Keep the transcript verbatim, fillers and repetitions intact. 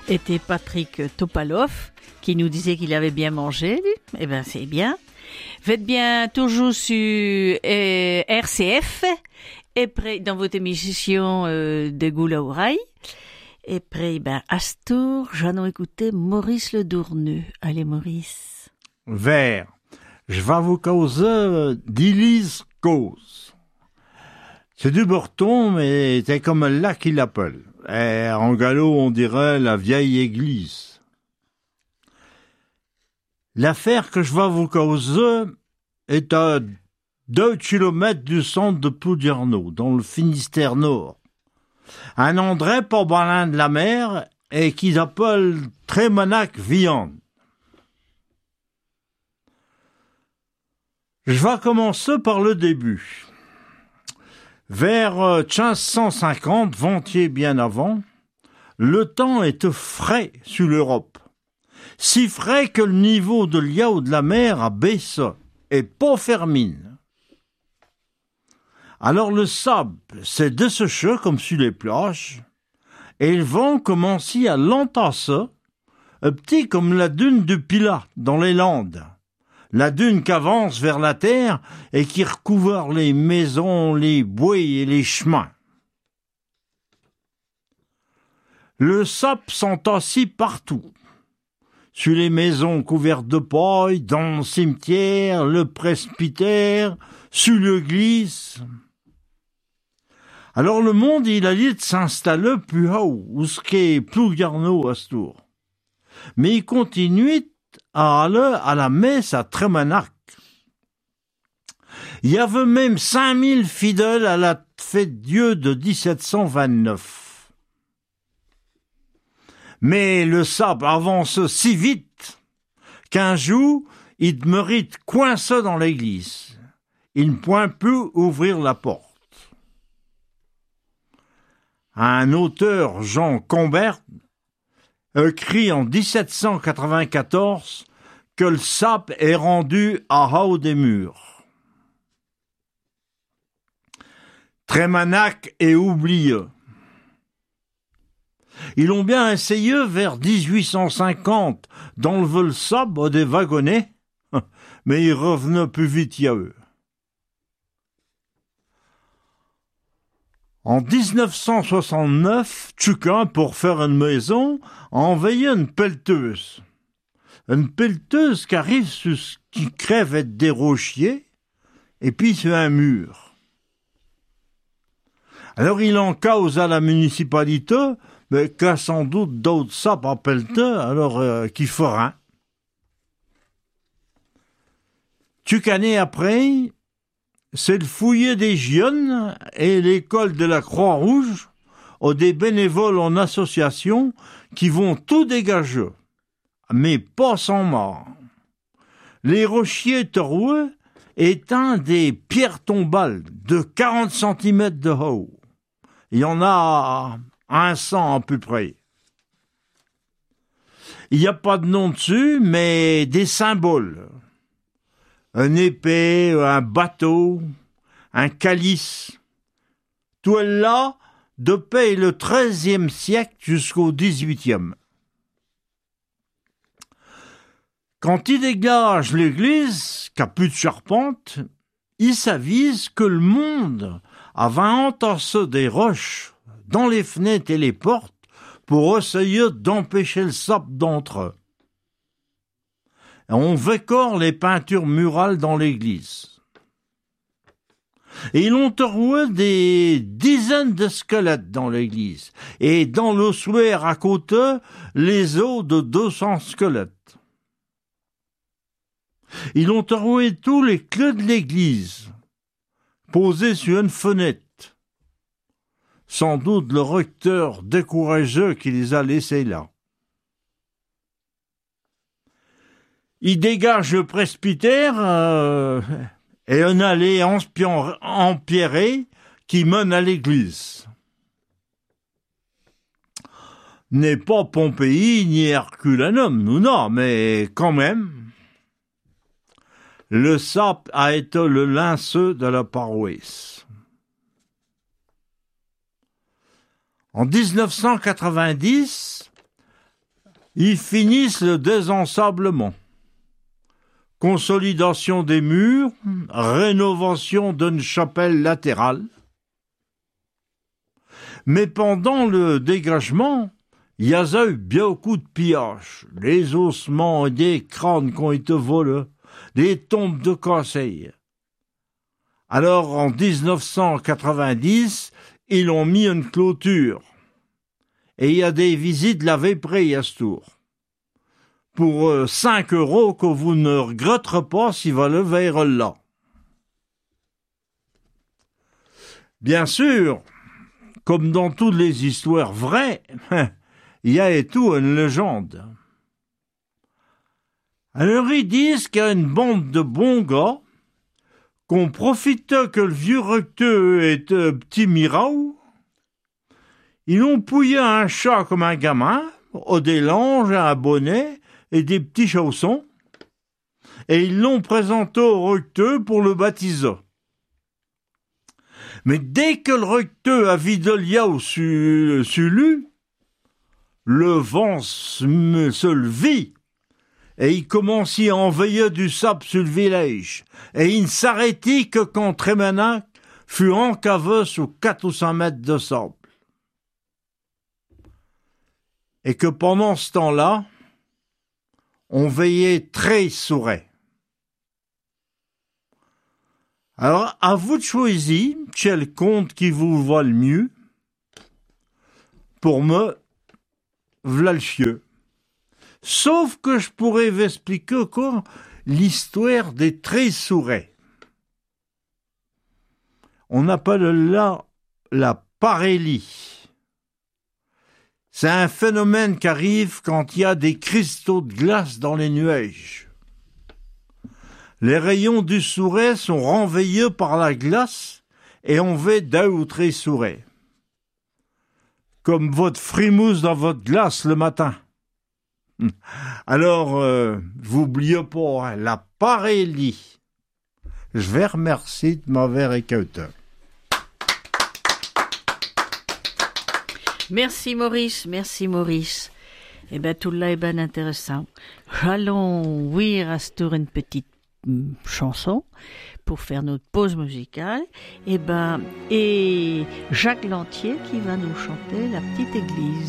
était Patrick Topalov, qui nous disait qu'il avait bien mangé. Lui. Eh ben, c'est bien. Faites bien toujours sur euh, R C F, et près dans votre émission euh, de Goula Oreille. Et après, ben, Astor, j'en ai écouté Maurice Le Dourneux. Allez, Maurice. Vers, je vais vous causer d'Élise Cause. C'est du Breton, mais c'est comme là qu'il l'appelle. Et en galop, on dirait la vieille église. L'affaire que je vais vous causer est à deux kilomètres du centre de Plouguerneau, dans le Finistère Nord. Un endroit pas loin de la mer et qu'ils appellent Trémanac-Viande. Je vais commencer par le début. Vers quinze cent cinquante, vingt bien avant, le temps était frais sur l'Europe. Si frais que le niveau de l'eau de la mer a baissé et pas fermine. Alors le sable s'est desséché comme sur les plages, et le vent commençait à l'entasser, un petit comme la dune du Pilat dans les Landes. La dune qui avance vers la terre et qui recouvre les maisons, les bois et les chemins. Le sable s'entassit partout. Sur les maisons couvertes de paille, dans le cimetière, le presbytère, sur l'église. Alors le monde, il a dit de s'installer plus haut, où ce qu'est Plouguerneau à Stour. Mais il continue à aller à la messe à Trémanac. Il y avait même cinq mille fidèles à la fête Dieu de dix-sept cent vingt-neuf. Mais le sable avance si vite qu'un jour, il demeurait coincé dans l'église. Il ne pouvait plus ouvrir la porte. Un auteur, Jean Combert, écrit en dix-sept cent quatre-vingt-quatorze que le sable est rendu à haut des murs. Trémanac est oublié. Ils ont bien essayé vers dix-huit cent cinquante d'enlever le sable des wagonnets, mais ils revenaient plus vite à eux. En dix-neuf cent soixante-neuf, Tchukin, pour faire une maison, a envoyé une pelleteuse. Une pelleteuse qui arrive sur ce qui crève être des rochers, et puis sur un mur. Alors il en cause à la municipalité, mais qu'a sans doute d'autres sapes à pelleter, alors euh, qui fera. Tchukané après, c'est le fouiller des jeunes et l'école de la Croix-Rouge ont des bénévoles en association qui vont tout dégager, mais pas sans mort. Les rochers troués est un des pierres tombales de quarante centimètres de haut. Il y en a un cent à peu près. Il n'y a pas de nom dessus, mais des symboles. Un épée, un bateau, un calice. Tout est là depuis le treizième siècle jusqu'au dix-huitième. Quand il dégage l'église, qui n'a plus de charpente, il s'avise que le monde avait entassé des roches dans les fenêtres et les portes pour essayer d'empêcher le sable d'entrer. On vécore les peintures murales dans l'église. Et ils ont trouvé des dizaines de squelettes dans l'église. Et dans l'ossuaire à côté, les os de deux cents squelettes. Ils ont trouvé tous les clés de l'église, posés sur une fenêtre. Sans doute le recteur décourageux qui les a laissés là. Il dégage le presbytère euh, et une allée empierrée qui mène à l'église. N'est pas Pompéi ni Herculanum, nous non, mais quand même. Le sap a été le linceux de la paroisse. En dix-neuf cent quatre-vingt-dix, Ils finissent le désensablement. Consolidation des murs, rénovation d'une chapelle latérale. Mais pendant le dégagement, il y a eu beaucoup de pillages, des ossements et des crânes qui ont été volés, des tombes de conseils. Alors, en dix-neuf cent quatre-vingt-dix, ils ont mis une clôture. Et il y a des visites la veille à ce tour. Pour euh, cinq euros que vous ne regretterez pas si vous le verrez là. Bien sûr, comme dans toutes les histoires vraies, il y a et tout une légende. Alors ils disent qu'il y a une bande de bons gars qu'on profitait que le vieux recteur était petit miraou. Ils ont pouillé un chat comme un gamin, au des langes, un bonnet et des petits chaussons, et ils l'ont présenté au recteur pour le baptiser. Mais dès que le recteur a vidé le liao sur, sur lui, le vent se, se levit, et il commençait à enveiller du sable sur le village, et il ne s'arrêtait que quand Trémenac fut encavé sous quatre ou cinq mètres de sable. Et que pendant ce temps-là, on veillait très souret. Alors, à vous de choisir quel conte qui vous va le mieux. Pour me, v'là le chieux. Sauf que je pourrais vous expliquer encore l'histoire des très sourets. On appelle là la parélie. C'est un phénomène qui arrive quand il y a des cristaux de glace dans les nuages. Les rayons du souret sont renveillés par la glace et on fait deux ou trois sourets. Comme votre frimousse dans votre glace le matin. Alors, euh, vous n'oubliez pas, hein, la parélie. Je vais remercier de m'avoir écouté. Merci Maurice, merci Maurice. Eh bien, tout là est bien intéressant. Allons ouïr à ce tour une petite mm, chanson pour faire notre pause musicale. Eh ben, et Jacques Lantier qui va nous chanter La Petite Église.